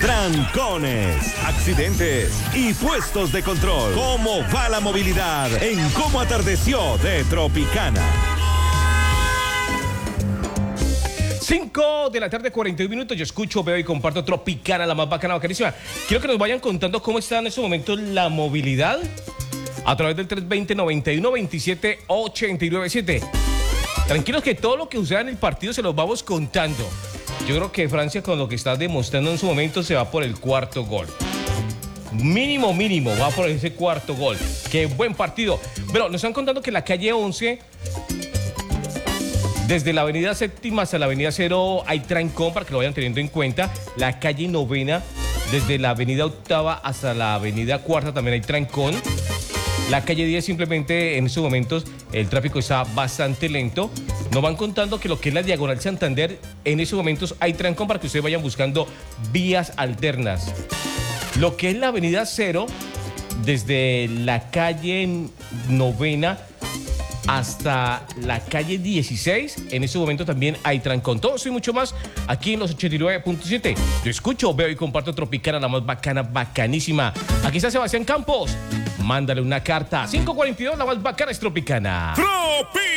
trancones, accidentes y puestos de control. ¿Cómo va la movilidad en Cómo Atardeció de Tropicana? 5 de la tarde, 41 minutos. Yo escucho, veo y comparto Tropicana, la más bacana, bacanísima. Quiero que nos vayan contando cómo está en estos momentos la movilidad a través del 320-91-27-897. Tranquilos que todo lo que suceda en el partido se los vamos contando. Yo creo que Francia, con lo que está demostrando en su momento, se va por el cuarto gol. Mínimo, va por ese cuarto gol. Qué buen partido. Pero nos están contando que la calle 11, desde la avenida Séptima hasta la avenida Cero, hay trancón para que lo vayan teniendo en cuenta. La calle Novena, desde la avenida Octava hasta la avenida Cuarta, también hay trancón. La calle 10 simplemente en estos momentos el tráfico está bastante lento. Nos van contando que lo que es la Diagonal Santander, en estos momentos hay trancón para que ustedes vayan buscando vías alternas. Lo que es la avenida Cero, desde la calle Novena hasta la calle 16, en ese momento también hay trancón. Todo eso y mucho más aquí en los 89.7. Yo escucho, veo y comparto Tropicana, la más bacana, bacanísima. Aquí está Sebastián Campos. Mándale una carta. 542, la más bacana es Tropicana.